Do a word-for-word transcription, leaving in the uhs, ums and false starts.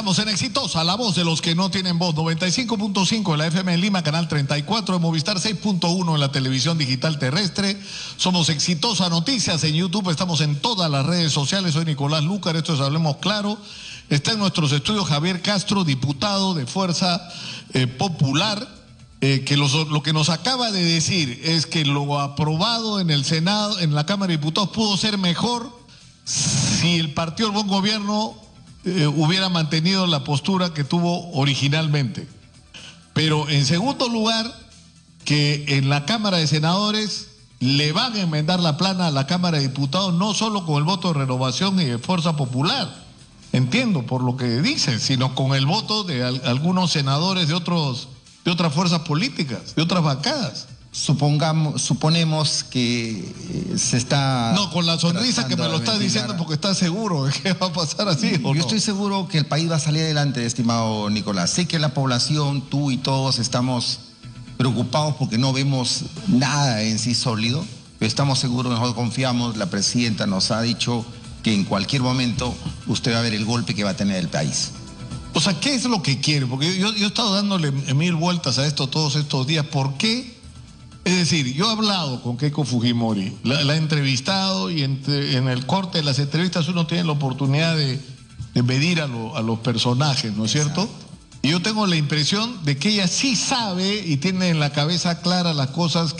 Estamos en Exitosa, la voz de los que no tienen voz. noventa y cinco punto cinco en la F M en Lima, canal treinta y cuatro de Movistar, seis punto uno en la televisión digital terrestre. Somos Exitosa Noticias en YouTube, estamos en todas las redes sociales. Soy Nicolás Lúcar, esto es Hablemos Claro. Está en nuestros estudios Javier Castro, diputado de Fuerza eh, Popular, eh, que los, lo que nos acaba de decir es que lo aprobado en el Senado, en la Cámara de Diputados, pudo ser mejor si el Partido del Buen Gobierno Eh, hubiera mantenido la postura que tuvo originalmente. Pero en segundo lugar, que en la Cámara de Senadores le van a enmendar la plana a la Cámara de Diputados, no solo con el voto de Renovación y de Fuerza Popular, entiendo por lo que dicen, sino con el voto de al, algunos senadores de otros de otras fuerzas políticas, de otras bancadas. Supongamos, suponemos que se está... No, con la sonrisa que me lo estás diciendo porque estás seguro de que va a pasar así, ¿o no? Yo estoy seguro que el país va a salir adelante, estimado Nicolás. Sé que la población, tú y todos estamos preocupados porque no vemos nada en sí sólido, pero estamos seguros, mejor confiamos. La presidenta nos ha dicho que en cualquier momento usted va a ver el golpe que va a tener el país. O sea, ¿qué es lo que quiere? Porque yo, yo he estado dándole mil vueltas a esto todos estos días. ¿Por qué? Es decir, yo he hablado con Keiko Fujimori, la, la he entrevistado y entre, en el corte de las entrevistas uno tiene la oportunidad de, de medir a, lo, a los personajes, ¿no es cierto? Exacto. Y yo tengo la impresión de que ella sí sabe y tiene en la cabeza clara las cosas que